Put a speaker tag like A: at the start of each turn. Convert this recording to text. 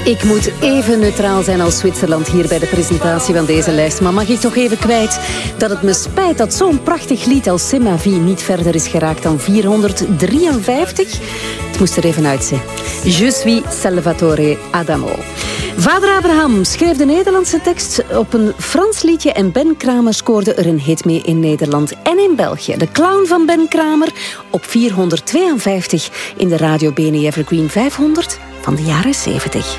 A: Ik moet even neutraal zijn als Zwitserland hier bij de presentatie van deze lijst. Maar mag ik toch even kwijt dat het me spijt dat zo'n prachtig lied als C'est ma vie niet verder is geraakt dan 453? Het moest er even uit zijn. Je suis Salvatore Adamo. Vader Abraham schreef de Nederlandse tekst op een Frans liedje en Ben Kramer scoorde er een hit mee in Nederland en in België. De Clown van Ben Kramer op 452 in de Radio BNE Evergreen 500 van de jaren 70.